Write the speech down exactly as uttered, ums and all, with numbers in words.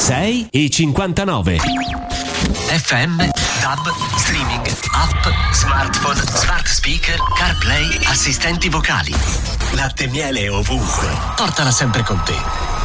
sei e cinquantanove. F M, DAB, streaming, app, smartphone, smart speaker, CarPlay, assistenti vocali. Latte e miele ovunque. Portala sempre con te.